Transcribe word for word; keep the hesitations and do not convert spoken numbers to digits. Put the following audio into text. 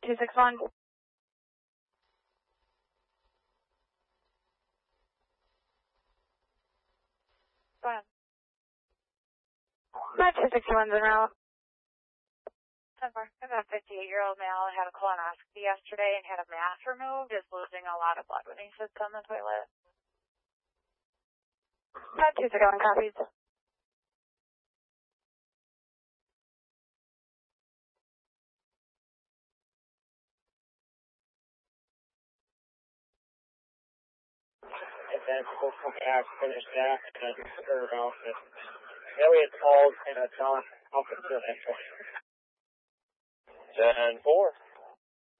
two six one. Go ahead. Not two six one's in route. ten four. I have a fifty-eight-year-old male who had a colonoscopy yesterday and had a mass removed, is losing a lot of blood when he sits on the toilet. Not two six one copies. And then we'll come back, finish that, and then turn around. And Elliot calls, and it's on. I'll consider that. ten four.